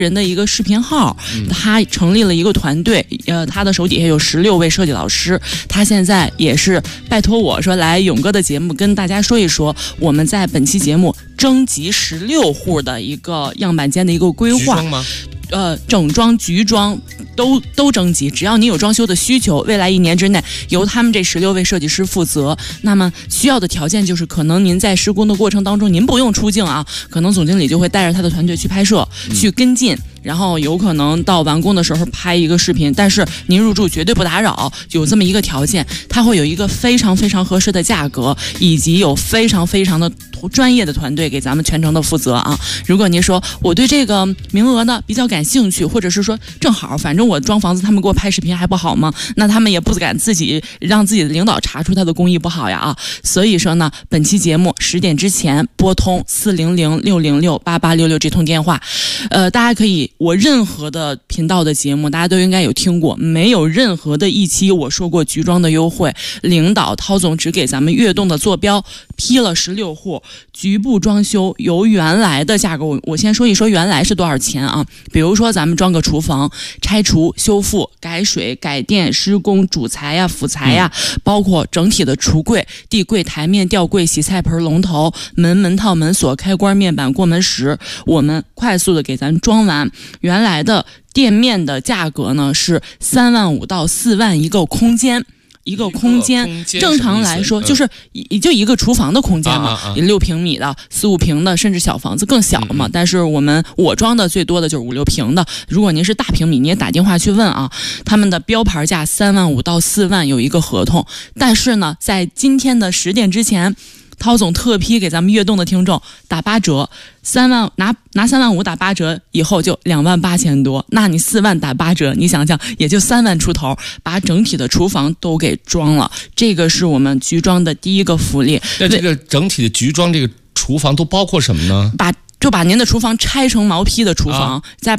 人的一个视频号，他成立了一个团队，他的手底下有16位设计老师，他现在也是拜托我说来勇哥的节目跟大家说一说，我们在本期节目征集16户的一个样板间的一个规划。整装、局装都征集，只要你有装修的需求，未来1年之内由他们这16位设计师负责。那么需要的条件就是，可能您在施工的过程当中，您不用出镜啊，可能总经理就会带着他的团队去拍摄、去跟进，然后有可能到完工的时候拍一个视频，但是您入住绝对不打扰，有这么一个条件，它会有一个非常非常合适的价格，以及有非常非常的专业的团队给咱们全程的负责啊。如果您说我对这个名额呢比较感兴趣，或者是说正好反正我装房子他们给我拍视频还不好吗？那他们也不敢自己让自己的领导查出他的工艺不好呀啊。所以说呢，本期节目10点之前拨通400-606-8866这通电话，大家可以，我任何的频道的节目大家都应该有听过，没有任何的一期我说过局装的优惠，领导涛总只给咱们悦动的坐标批了16户，局部装修由原来的价格，我先说一说原来是多少钱啊？比如说咱们装个厨房，拆除、修复、改水、改电、施工、主材呀、辅材呀，包括整体的橱柜、地柜、台面、吊柜、洗菜盆、龙头、门套、门锁、开关、面板、过门石，我们快速的给咱装完。原来的店面的价格呢是3万5到4万一个空间。一个空间正常来说就是就一个厨房的空间嘛，6平米的、4、5平的，甚至小房子更小嘛。但是我装的最多的就是5、6平的。如果您是大平米，你也打电话去问啊，他们的标牌价3万5到4万有一个合同。但是呢，在今天的10点之前，涛总特批给咱们悦动的听众打8折，3万拿3万5打8折以后就2万8千多，那你4万打8折，你想想也就3万出头，把整体的厨房都给装了。这个是我们局装的第一个福利。 那这个整体的局装这个厨房都包括什么呢？ 就把您的厨房拆成毛坯的厨房，再